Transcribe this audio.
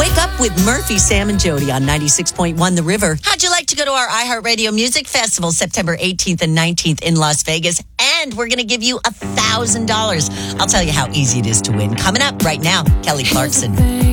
Wake up with Murphy, Sam, and Jody on 96.1 The River. How'd you like to go to our iHeartRadio Music Festival September 18th and 19th in Las Vegas? And we're going to give you $1,000. I'll tell you how easy it is to win. Coming up right now, Kelly Clarkson.